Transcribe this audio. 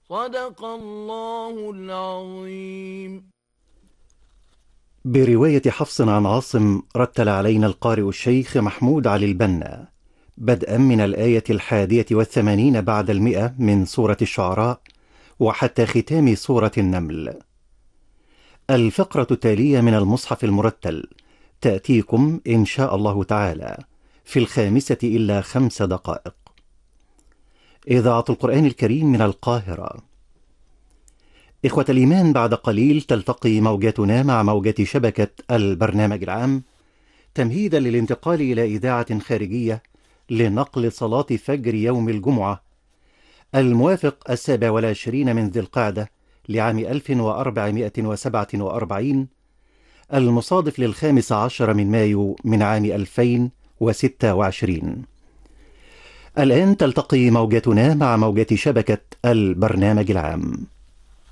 صدق الله العظيم. برواية حفص عن عاصم، رتل علينا القارئ الشيخ محمود علي البنا، بدءا من الآية 81 بعد 100 من سورة الشعراء، وحتى ختام سورة النمل. الفقرة التالية من المصحف المرتل تأتيكم إن شاء الله تعالى في 5:05. إذاعة القرآن الكريم من القاهرة. إخوة الإيمان، بعد قليل تلتقي موجاتنا مع موجات شبكة البرنامج العام، تمهيدا للانتقال إلى إذاعة خارجية لنقل صلاة فجر يوم الجمعة الموافق 27 من ذي القعدة لعام 1447، المصادف 15 من مايو من عام 2026. الآن تلتقي موجاتنا مع موجات شبكة البرنامج العام.